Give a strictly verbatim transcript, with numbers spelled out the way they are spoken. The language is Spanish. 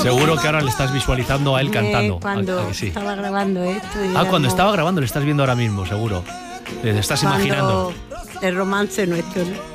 Seguro que ahora le estás visualizando a él cantando. Eh, cuando ¿A- a que sí? estaba grabando esto. Ah, cuando estaba grabando, le estás viendo ahora mismo, seguro. Te estás cuando imaginando. El romance nuestro, ¿no?